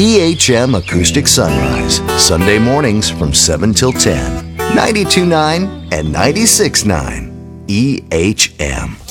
EHM Acoustic Sunrise, Sunday mornings from 7 till 10. 92.9 and 96.9 EHM.